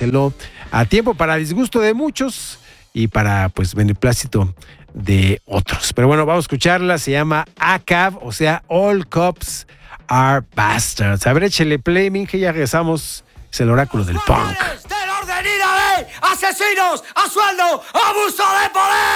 canceló a tiempo para disgusto de muchos y para pues beneplácito de otros. Pero bueno, vamos a escucharla, se llama ACAB, o sea, All Cops Are Bastards. A ver, échele play, Minge, ya regresamos. Es el oráculo del punk. ¡Del orden y la ley! ¡Asesinos! ¡A sueldo! ¡Abuso de poder!